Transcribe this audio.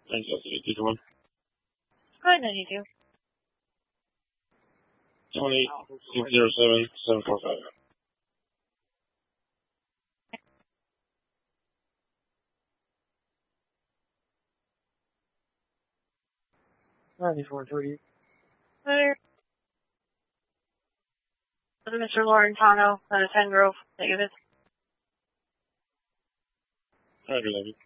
Thanks, Leslie. Teacher 1. Go ahead, 92. 28607-745. Clear. Mr. Lorentano, 10 Grove, negative. Roger, Levy.